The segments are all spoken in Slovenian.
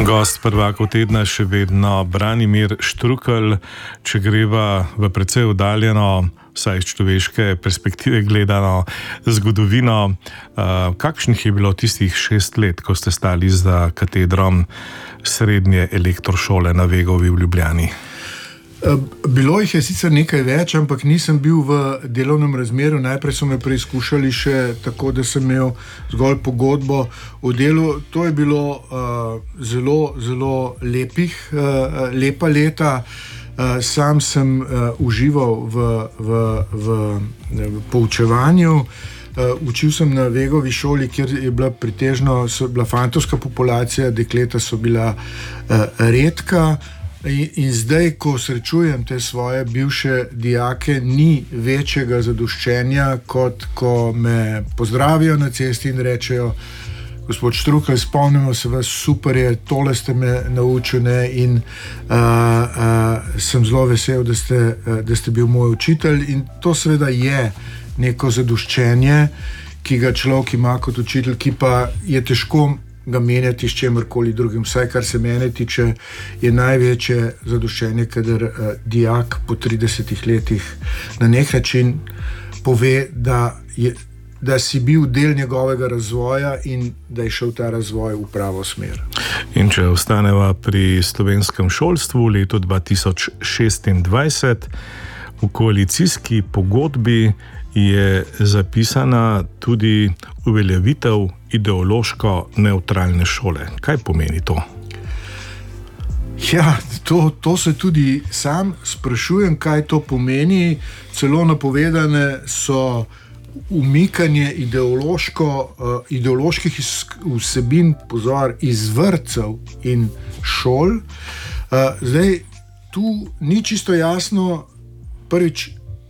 Gost prvakov tedna še vedno Branimir Štrukelj. Če greva v precej oddaljeno, vsaj iz človeške perspektive gledano, zgodovino, kakšnih je bilo tistih 6 let, ko ste stali za katedrom srednje elektrošole na Vegovi v Ljubljani? Bilo jih je sicer nekaj več, ampak nisem bil v delovnem razmerju. Najprej so me preizkušali še tako, da sem imel zgolj pogodbo o delu. To je bilo zelo lepa leta. Sam sem užival v poučevanju. Učil sem na Vegovi šoli, kjer je bila bila fantovska populacija, dekleta so bila redka. In zdaj, ko srečujem te svoje bivše dijake, ni večjega zadoščenja, kot ko me pozdravijo na cesti in rečejo: gospod Štrukelj, spomnimo se vas, super je, tole ste me naučili, in sem zelo vesel, da ste bil moj učitelj. In to seveda je neko zadoščenje, ki ga človek ima kot učitelj, ki pa je težko ga menjati s čemerkoli drugim. Vsaj kar se mene tiče, je največje zadoščenje, kadar dijak po 30 letih na nek način pove, da si bil del njegovega razvoja in da je šel ta razvoj v pravo smer. In če ostaneva pri slovenskem šolstvu, v letu 2026 v koalicijski pogodbi je zapisana tudi uveljavitev ideološko nevtralne šole. Kaj pomeni to? Ja, to se tudi sam sprašujem, kaj to pomeni. Celo napovedane so umikanje ideoloških vsebin, pozor, iz vrtcev in šol. Zdaj, tu ni čisto jasno, prvič,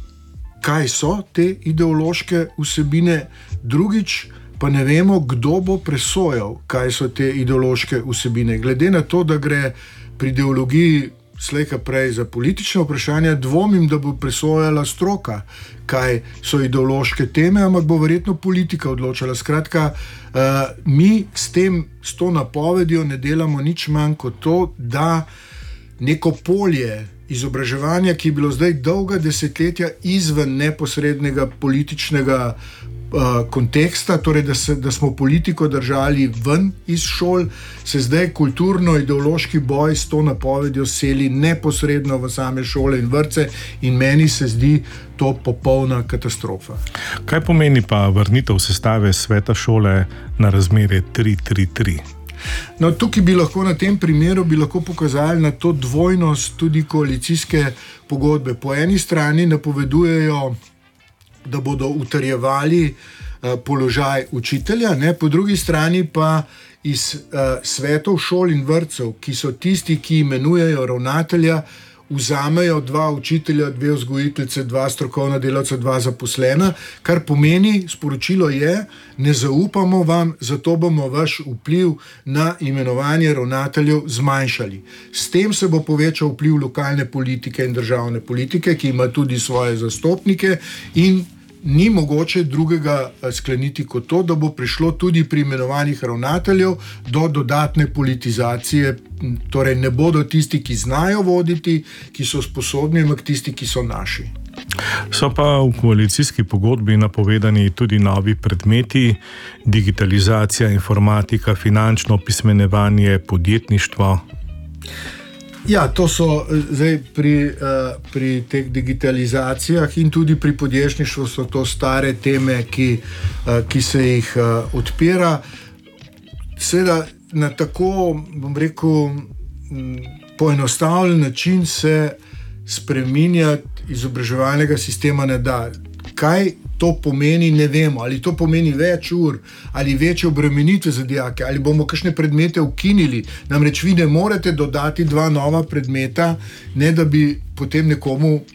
kaj so te ideološke vsebine, drugič pa ne vemo, kdo bo presojal, kaj so te ideološke vsebine. Glede na to, da gre pri ideologiji slej ka prej za politične vprašanja, dvomim, da bo presojala stroka, kaj so ideološke teme, ampak bo verjetno politika odločala. Skratka, mi s to napovedjo ne delamo nič manj kot to, da neko polje izobraževanja, ki je bilo zdaj dolga desetletja izven neposrednega političnega konteksta, torej da smo politiko držali ven iz šol, se zdaj kulturno-ideološki boj s to napovedjo seli neposredno v same šole in vrtce, in meni se zdi to popolna katastrofa. Kaj pomeni pa vrnitev sestave sveta šole na razmerje 3:3:3? No, tukaj bi lahko na tem primeru pokazali na to dvojnost tudi koalicijske pogodbe. Po eni strani napovedujejo, da bodo utrjevali položaj učitelja, po drugi strani pa iz svetov šol in vrtcev, ki so tisti, ki imenujejo ravnatelja, vzamejo 2 učitelja, 2 vzgojiteljice, 2 strokovna delavca, 2 zaposlena, kar pomeni, sporočilo je: ne zaupamo vam, zato bomo vaš vpliv na imenovanje ravnateljev zmanjšali. S tem se bo povečal vpliv lokalne politike in državne politike, ki ima tudi svoje zastopnike, in ni mogoče drugega skleniti kot to, da bo prišlo tudi pri imenovanjih ravnateljev do dodatne politizacije. Torej ne bodo tisti, ki znajo voditi, ki so sposobni, ampak tisti, ki so naši. So pa v koalicijski pogodbi napovedani tudi novi predmeti: digitalizacija, informatika, finančno opismenjevanje, podjetništvo. Ja, to so zdaj pri teh digitalizacijah in tudi pri podjetništvu so to stare teme, ki se jih odpira. Seveda na tako, bom rekel, poenostavljen način se spreminjati izobraževalnega sistema ne da. Kaj to pomeni, ne vemo. Ali to pomeni več ur, ali večje obremenitve za dijake, ali bomo kakšne predmete ukinili. Namreč vi ne morete dodati 2 nova predmeta, ne da bi potem nekomu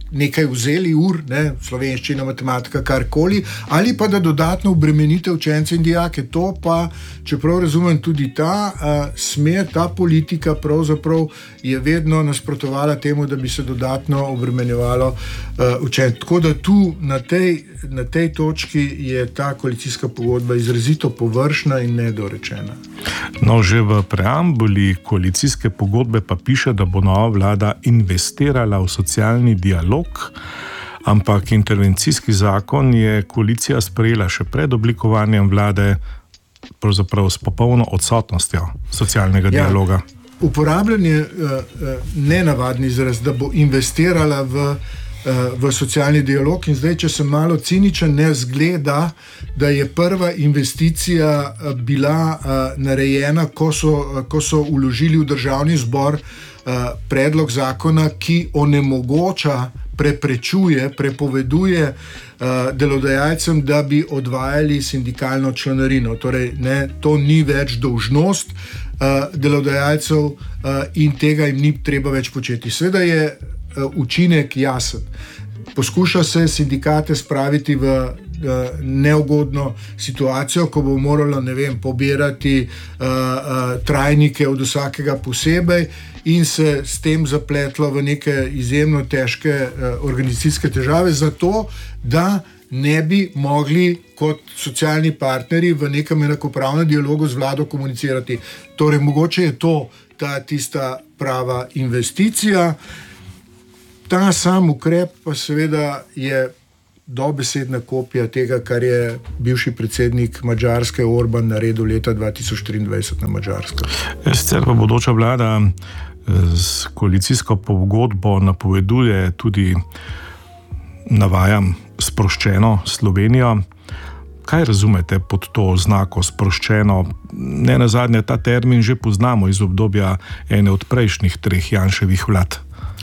nekaj vzeli ur, slovenščina, matematika, karkoli, ali pa da dodatno obremenite učence in dijake. To pa, čeprav razumem, tudi ta smer, ta politika pravzaprav je vedno nasprotovala temu, da bi se dodatno obremenjevalo učence. Tako da tu na tej točki je ta koalicijska pogodba izrazito površna in nedorečena. No, že v preambuli koalicijske pogodbe pa piše, da bo nova vlada investirala v socialni dialog, ampak intervencijski zakon je koalicija sprejela še pred oblikovanjem vlade, pravzaprav s popolno odsotnostjo socialnega dialoga. Uporabljen je nenavadni izraz, da bo investirala v socialni dialog, in zdaj, če sem malo ciničen, ne zgleda, da je prva investicija bila narejena, ko so vložili v Državni zbor predlog zakona, ki onemogoča, preprečuje, prepoveduje delodajalcem, da bi odvajali sindikalno članarino. Torej, to ni več dolžnost delodajalcev in tega jim ni treba več početi. Seveda je učinek jasen. Poskuša se sindikate spraviti v neugodno situacijo, ko bo moralo, pobirati trajnike od vsakega posebej in se s tem zapletlo v neke izjemno težke organizacijske težave, zato da ne bi mogli kot socialni partnerji v nekem enakopravnem dialogu z vlado komunicirati. Torej, mogoče je to tista prava investicija. Ta sam ukrep pa seveda je dobesedna kopija tega, kar je bivši predsednik Madžarske Orban naredil leta 2023 na Madžarskem. Sicer pa bodoča vlada s koalicijsko pogodbo napoveduje tudi, navajam, sproščeno Slovenijo. Kaj razumete pod to znako sproščeno? Ne nazadnje, ta termin že poznamo iz obdobja ene od prejšnjih 3 Janševih vlad.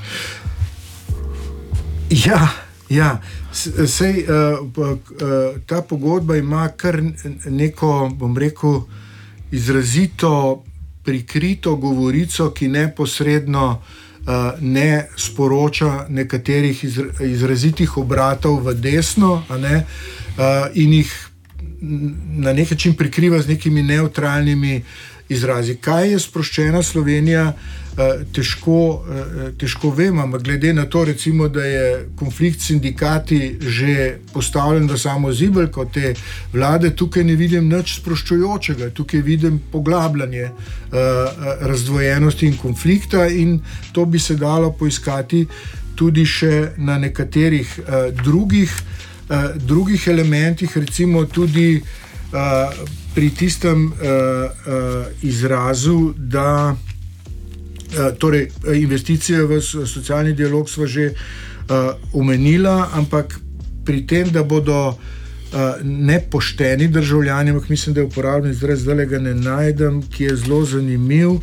Ja, sej ta pogodba ima kar neko, bom rekel, izrazito prikrito govorico, ki neposredno ne sporoča nekaterih izrazitih obratov v desno, in jih na nek način prikriva z nekimi nevtralnimi izrazi. Kaj je sproščena Slovenija? Težko vem, ampak glede na to, recimo, da je konflikt s sindikati že postavljen v samo zibelko te vlade, tukaj ne vidim nič sproščujočega, tukaj vidim poglabljanje razdvojenosti in konflikta, in to bi se dalo poiskati tudi še na nekaterih drugih elementih, recimo tudi pri tistem izrazu, da torej investicije v socialni dialog sva že omenila, ampak pri tem, da bodo nepošteni državljani, ampak mislim, da je uporabljen izraz, zdaj ga ne najdem, ki je zelo zanimiv.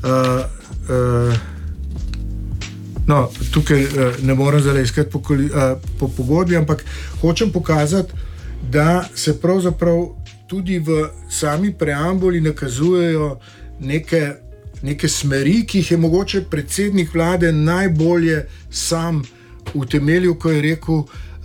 No, tukaj ne moram zdaj iskati po pogodbi, ampak hočem pokazati, da se pravzaprav tudi v sami preambuli nakazujejo neke smeri, ki jih je mogoče predsednik vlade najbolje sam utemeljil, ko je rekel,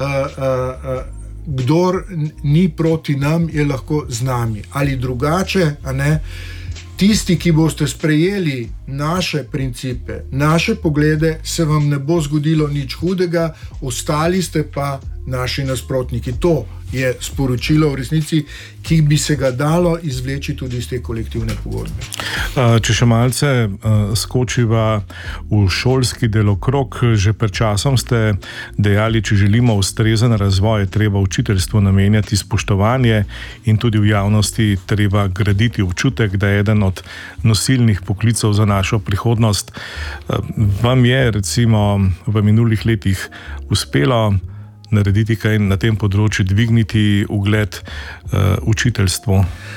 kdor ni proti nam, je lahko z nami. Ali drugače, tisti, ki boste sprejeli naše principe, naše poglede, se vam ne bo zgodilo nič hudega, ostali ste pa naši nasprotniki. To je sporočilo v resnici, ki bi se ga dalo izvleči tudi iz te kolektivne pogodbe. Če še malce skočiva v šolski delokrog, že pred časom ste dejali, če želimo ustrezen razvoj, treba učiteljstvu namenjati spoštovanje in tudi v javnosti treba graditi občutek, da je eden od nosilnih poklicev za našo prihodnost. Vam je recimo v minulih letih uspelo narediti kaj na tem področju, dvigniti ugled učiteljstvu?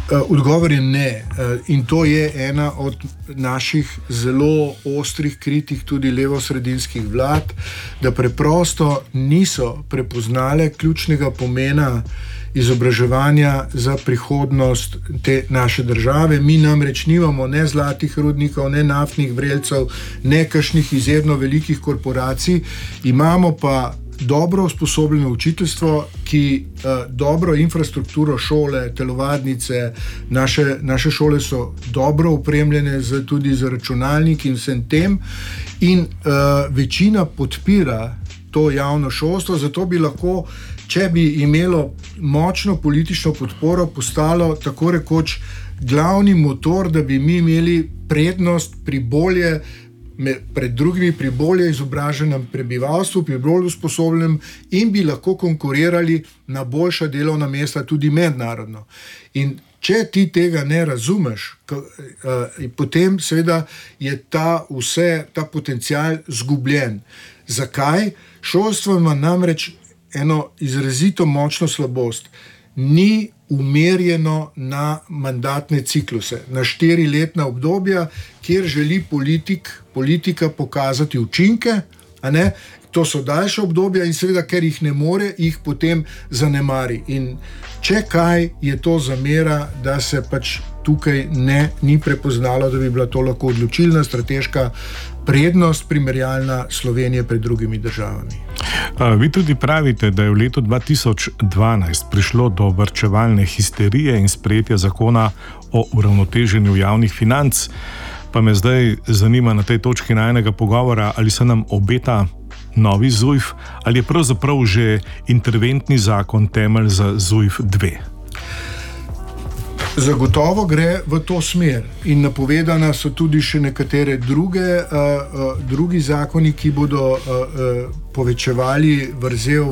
Odgovor je ne. In to je ena od naših zelo ostrih kritik tudi levosredinskih vlad, da preprosto niso prepoznale ključnega pomena izobraževanja za prihodnost te naše države. Mi namreč nimamo ne zlatih rudnikov, ne naftnih vrelcev, ne kakšnih izjemno velikih korporacij, imamo pa dobro usposobljeno učiteljstvo, ki dobro infrastrukturo šole, telovadnice, naše šole so dobro opremljene tudi z računalniki in vsem tem in večina podpira to javno šolstvo, zato bi lahko, če bi imelo močno politično podporo, postalo tako rekoč glavni motor, da bi mi imeli prednost pred drugimi pri bolje izobraženem prebivalstvu, pri bolj usposobljenem in bi lahko konkurirali na boljša delovna mesta tudi mednarodno. In če ti tega ne razumeš, potem seveda je ta potencial zgubljen. Zakaj? Šolstvo ima namreč eno izrazito močno slabost. Ni umerjeno na mandatne cikluse, na 4-letna obdobja, kjer želi politika pokazati učinke, a ne? To so daljša obdobja in seveda, ker jih ne more, jih potem zanemari. In če kaj, je to zamera, da se pač tukaj ni prepoznalo, da bi bila to lahko odločilna strateška prednost primerjalna Slovenije pred drugimi državami. Vi tudi pravite, da je v letu 2012 prišlo do varčevalne histerije in sprejetja zakona o uravnoteženju javnih financ. Pa me zdaj zanima na tej točki najnega pogovora, ali se nam obeta novi ZUJF ali je pravzaprav že interventni zakon temelj za ZUJF 2? Zagotovo gre v to smer in napovedana so tudi še nekatere drugi zakoni, ki bodo povečevali vrzel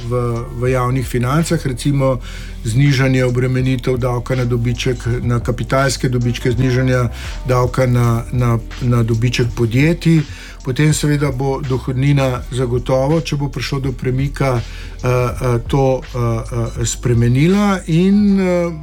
v javnih financah, recimo znižanje obremenitev davka na dobiček, na kapitalske dobičke, znižanja davka na dobiček podjetij. Potem seveda bo dohodnina zagotovo, če bo prišlo do premika, to spremenila in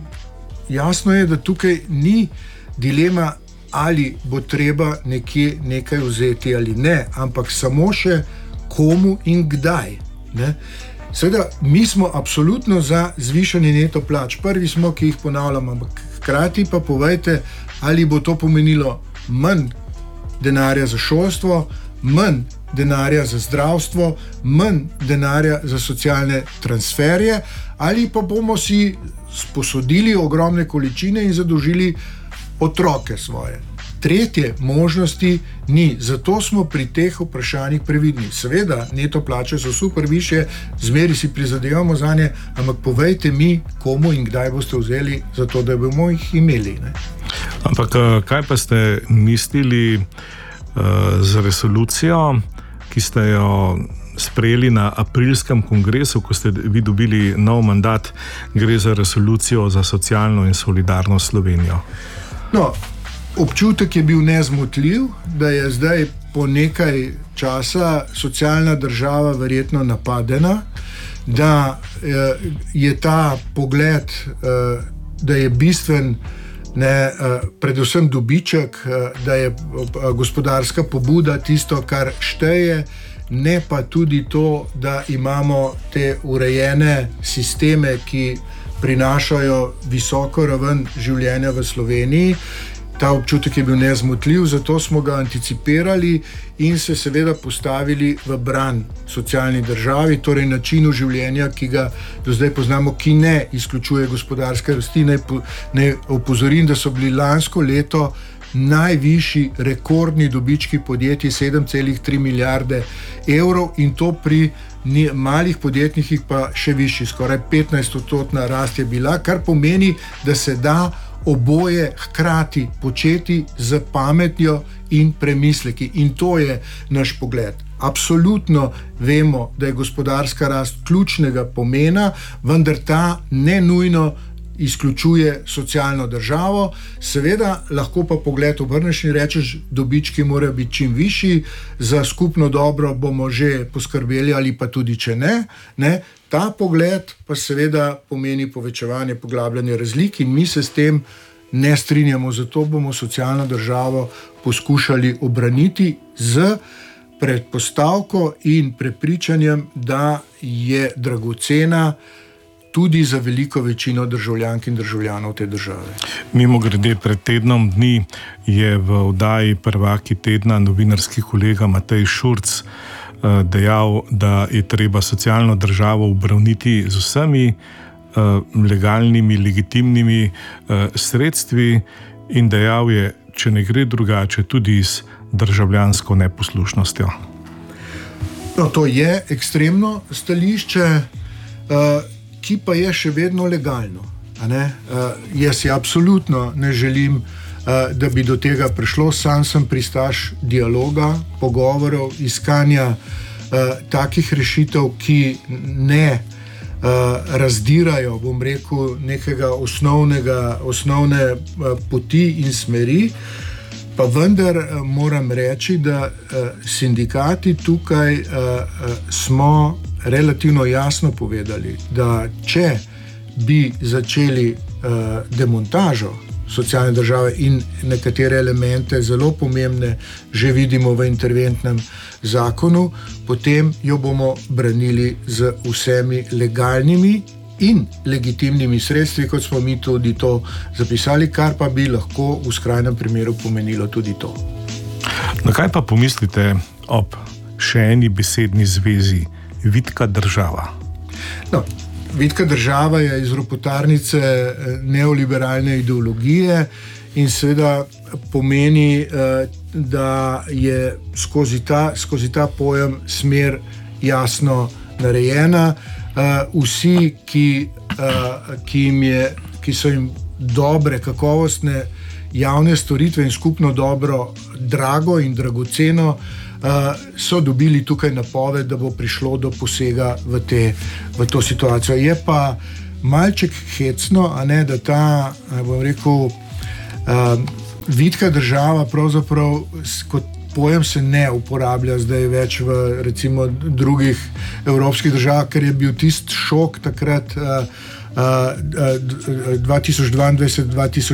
jasno je, da tukaj ni dilema, ali bo treba nekje nekaj vzeti ali ne, ampak samo še komu in kdaj. Ne? Seveda, mi smo absolutno za zvišanje neto plač. Prvi smo, ki jih ponavljamo, ampak hkrati pa povejte, ali bo to pomenilo manj denarja za šolstvo, manj denarja za zdravstvo, manj denarja za socialne transferje, ali pa bomo si sposodili ogromne količine in zadolžili otroke svoje. Tretje možnosti ni, zato smo pri teh vprašanjih previdni. Seveda, neto plače so super višje, zmeri si prizadevamo za nje, ampak povejte mi, komu in kdaj boste vzeli za to, da bomo jih imeli. Ne? Ampak kaj pa ste mislili z resolucijo, ki ste jo sprejeli na aprilskem kongresu, ko ste vi dobili nov mandat? Gre za resolucijo za socialno in solidarno Slovenijo. No, občutek je bil nezmotljiv, da je zdaj po nekaj časa socialna država verjetno napadena, da je ta pogled, da je bistven predvsem dobiček, da je gospodarska pobuda tisto, kar šteje, ne pa tudi to, da imamo te urejene sisteme, ki prinašajo visoko raven življenja v Sloveniji. Ta občutek je bil nezmotljiv, zato smo ga anticipirali in se seveda postavili v bran socialni državi, torej načinu življenja, ki ga do zdaj poznamo, ki ne izključuje gospodarske rasti. Naj opozorim, da so bili lansko leto najvišji rekordni dobički podjetij 7,3 milijarde evrov in to pri malih podjetnikih pa še višji, skoraj 15% rast je bila, kar pomeni, da se da oboje hkrati početi z pametjo in premisleki. In to je naš pogled. Absolutno vemo, da je gospodarska rast ključnega pomena, vendar ta ne nujno izključuje socialno državo. Seveda lahko pa pogled obrneš in rečeš, dobički morajo biti čim višji, za skupno dobro bomo že poskrbeli ali pa tudi če ne. Ta pogled pa seveda pomeni povečevanje, poglabljanje razlik in mi se s tem ne strinjamo, zato bomo socialno državo poskušali obraniti z predpostavko in prepričanjem, da je dragocena tudi za veliko večino državljank in državljanov te države. Mimogrede, pred tednom dni je v oddaji Prvaki tedna novinarski kolega Matej Šurc dejal, da je treba socialno državo ubraniti z vsemi legalnimi, legitimnimi sredstvi in dejal je, če ne gre drugače, tudi z državljansko neposlušnostjo. No, to je ekstremno stališče, ki pa je še vedno legalno. Jaz si absolutno ne želim, da bi do tega prišlo. Sam sem pristaš dialoga, pogovorov, iskanja takih rešitev, ki ne razdirajo, bom rekel, nekega osnovne poti in smeri. Pa vendar moram reči, da sindikati tukaj smo relativno jasno povedali, da če bi začeli demontažo socialne države in nekatere elemente zelo pomembne že vidimo v interventnem zakonu, potem jo bomo branili z vsemi legalnimi in legitimnimi sredstvi, kot smo mi tudi to zapisali, kar pa bi lahko v skrajnem primeru pomenilo tudi to. Na kaj pa pomislite ob še eni besedni zvezi, vitka država? No, vitka država je iz ropotarnice neoliberalne ideologije in seveda pomeni, da je skozi ta pojem smer jasno narejena. Vsi, ki so jim dobre, kakovostne javne storitve in skupno dobro drago in dragoceno, so dobili tukaj napoved, da bo prišlo do posega v to situacijo. Je pa malček hecno, da ta, bom rekel, vitka država pravzaprav kot pojem se ne uporablja zdaj več v recimo drugih evropskih državah, ker je bil tisti šok takrat 2022,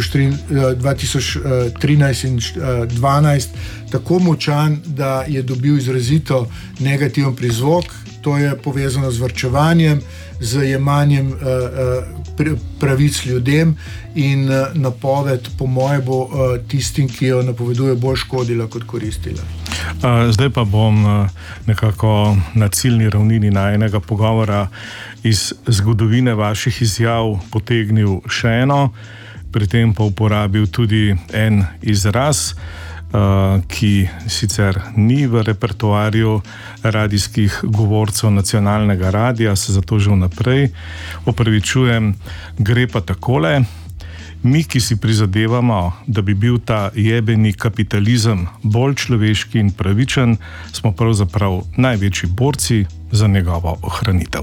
2013 in 2012 tako močan, da je dobil izrazito negativen prizvok. To je povezano z varčevanjem, z jemanjem pravic ljudem in napoved, po moje, bo tistim, ki jo napoveduje, bolj škodila kot koristila. Zdaj pa bom nekako na ciljni ravnini najinega pogovora iz zgodovine vaših izjav potegnil še eno, pri tem pa uporabil tudi en izraz, ki sicer ni v repertoarju radijskih govorcev nacionalnega radija, se zato že vnaprej opravičujem. Gre pa takole: mi, ki si prizadevamo, da bi bil ta jebeni kapitalizem bolj človeški in pravičen, smo pravzaprav največji borci za njegovo ohranitev.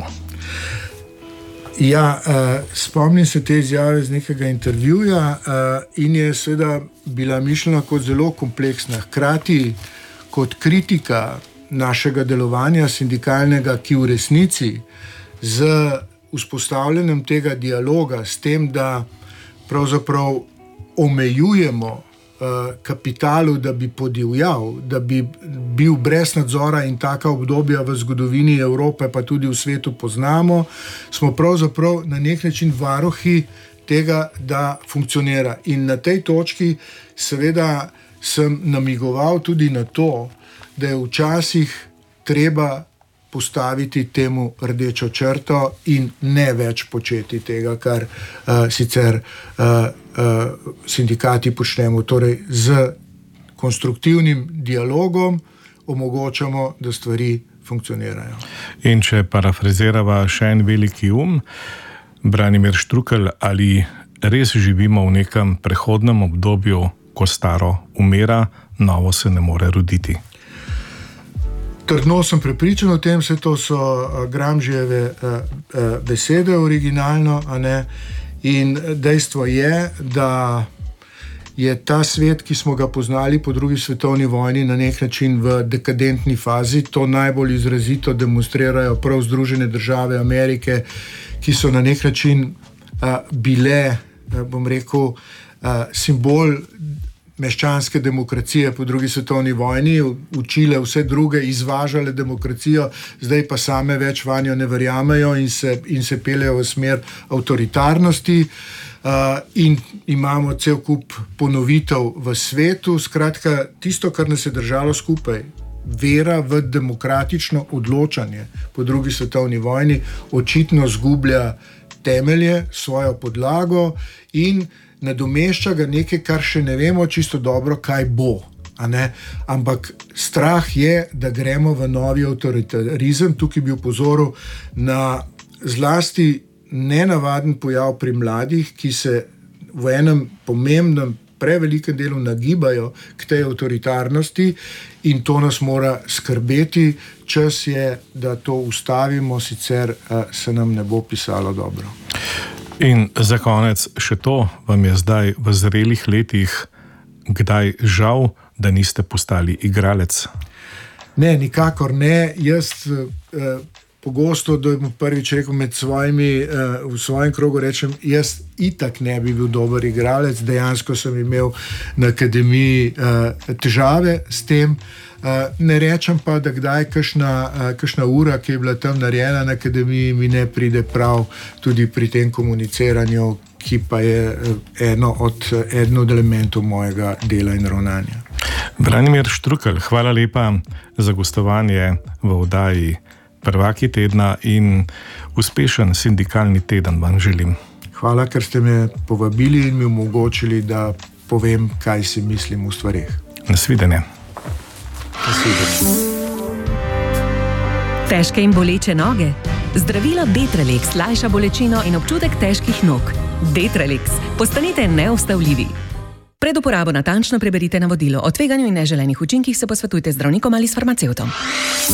Ja, spomnim se te izjave z nekega intervjuja in je seveda bila mišljena kot zelo kompleksna, hkrati kot kritika našega delovanja sindikalnega, ki v resnici z vzpostavljanjem tega dialoga, s tem, da pravzaprav omejujemo kapitalu, da bi podivjal, da bi bil brez nadzora, in taka obdobja v zgodovini Evrope pa tudi v svetu poznamo, smo pravzaprav na nek način varuhi tega, da funkcionira. In na tej točki seveda sem namigoval tudi na to, da je včasih treba postaviti temu rdečo črto in ne več početi tega, kar sicer sindikati počnemo. Torej z konstruktivnim dialogom omogočamo, da stvari funkcionirajo. In če parafrazirava še en veliki Branimir Štrukelj, ali res živimo v nekem prehodnem obdobju, ko staro umira, novo se ne more roditi? Trdno sem prepričan o tem, vse to so Gramscijeve besede originalno, In dejstvo je, da je ta svet, ki smo ga poznali po drugi svetovni vojni, na nek način v dekadentni fazi. To najbolj izrazito demonstrirajo prav Združene države Amerike, ki so na nek način bile, bom rekel, simbol meščanske demokracije po drugi svetovni vojni, učile vse druge, izvažale demokracijo, zdaj pa same več vanjo ne verjamejo in se peljejo v smer avtoritarnosti. In imamo cel kup ponovitev v svetu. Skratka, tisto, kar nas je držalo skupaj, vera v demokratično odločanje po drugi svetovni vojni, očitno zgublja temelje, svojo podlago in nadomešča ga nekaj, kar še ne vemo čisto dobro, kaj bo. Ampak strah je, da gremo v novi avtoritarizem. Tukaj bi opozoril na zlasti nenavaden pojav pri mladih, ki se v enem pomembnem, prevelikem delu nagibajo k tej avtoritarnosti in to nas mora skrbeti. Čas je, da to ustavimo, sicer se nam ne bo pisalo dobro. In za konec še to, vam je zdaj v zrelih letih kdaj žal, da niste postali igralec? Ne, nikakor ne. Jaz pogosto, da bom prvič rekel v svojem krogu, rečem, jaz itak ne bi bil dober igralec. Dejansko sem imel na akademiji težave s tem. Ne rečem pa, da kdaj kakšna ura, ki je bila tam narejena na akademiji, mi ne pride prav tudi pri tem komuniciranju, ki pa je eden od elementov mojega dela in ravnanja. Branimir Štrukelj, hvala lepa za gostovanje v oddaji Prvaki tedna in uspešen sindikalni teden vam želim. Hvala, ker ste me povabili in mi omogočili, da povem, kaj si mislim v stvareh. Nasvidenje. Težke in boleče noge? Zdravilo Detrelix lajša bolečino in občutek težkih nog. Detrelix. Postanite neustavljivi. Pred uporabo natančno preberite navodilo. O tveganju in neželenih učinkih se posvetujte z zdravnikom ali s farmacevtom.